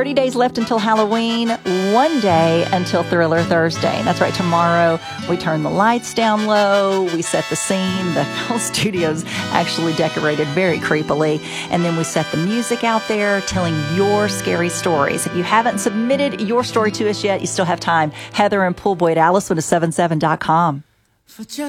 30 days left until Halloween, 1 day until Thriller Thursday. And that's right, tomorrow we turn the lights down low, we set the scene, the whole studio's actually decorated very creepily, and then we set the music out there telling your scary stories. If you haven't submitted your story to us yet, you still have time. Heather and Poolboy at Alice1077.com. For just